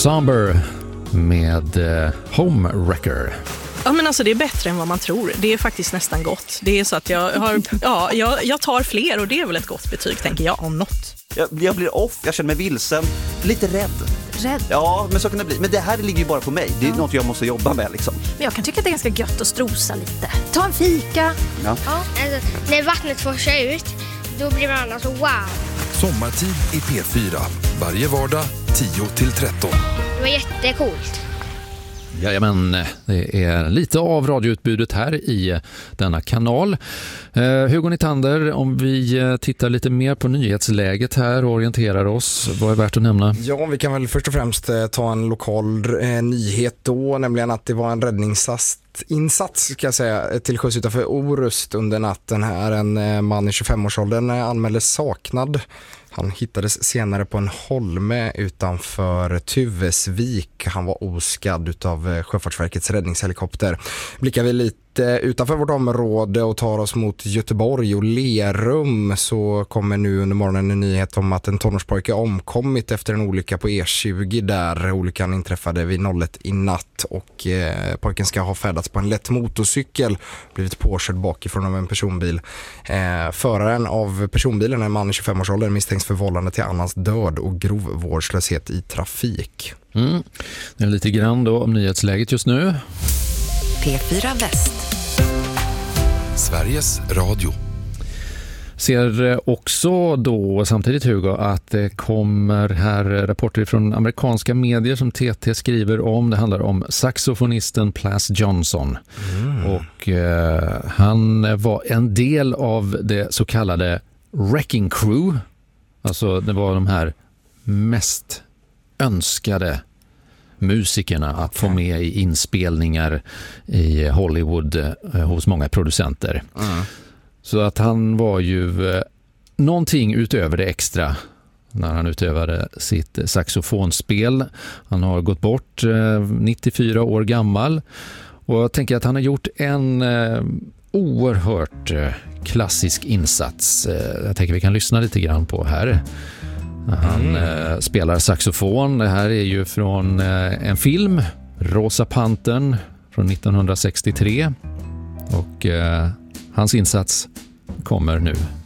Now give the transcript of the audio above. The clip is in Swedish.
Somber med Home Wrecker. Ja, men alltså det är bättre än vad man tror. Det är faktiskt nästan gott. Det är så att jag tar fler och det är väl ett gott betyg, tänker jag, om något. Jag blir off, jag känner mig vilsen, lite rädd. Rädd? Ja, men så kan det bli. Men det här ligger ju bara på mig. Det är något jag måste jobba med liksom. Men jag kan tycka att det är ganska gött att strosa lite. Ta en fika. Ja. Alltså, när vattnet forsar ut, då blir man alltså wow. Sommartid i P4. Varje vardag 10-13. Det var jättecoolt. Jajamän, det är lite av radioutbudet här i denna kanal. Hugo Nytander, om vi tittar lite mer på nyhetsläget här och orienterar oss, vad är värt att nämna? Ja, vi kan väl först och främst ta en lokal nyhet då, nämligen att det var en räddningsinsats ska jag säga, till sjöss utanför Orust under natten här. En man i 25-årsåldern anmäldes saknad. Han hittades senare på en holme utanför Tuvesvik. Han var oskadd utav Sjöfartsverkets räddningshelikopter. Blickar vi lite utanför vårt område och tar oss mot Göteborg och Lerum, så kommer nu under morgonen en nyhet om att en tonårspojke omkommit efter en olycka på E20 där. Olyckan inträffade vid 01 i natt och pojken ska ha färdats på en lätt motorcykel, blivit påkörd bakifrån av en personbil. Föraren av personbilen, en man i 25-årsåldern, misstänks för vållande till annans död och grov vårdslöshet i trafik. Det är lite grann då om nyhetsläget just nu. P4 Väst. Sveriges Radio. Ser också då samtidigt, Hugo, att det kommer här rapporter från amerikanska medier som TT skriver om. Det handlar om saxofonisten Plas Johnson. Och han var en del av det så kallade Wrecking Crew. Alltså det var de här mest önskade musikerna att få med i inspelningar i Hollywood hos många producenter. Så att han var ju någonting utöver det extra när han utövade sitt saxofonspel. Han har gått bort 94 år gammal och jag tänker att han har gjort en oerhört klassisk insats. Jag tänker vi kan lyssna lite grann på här. Han spelar saxofon. Det här är ju från en film, Rosa Pantern från 1963. Och hans insats kommer nu.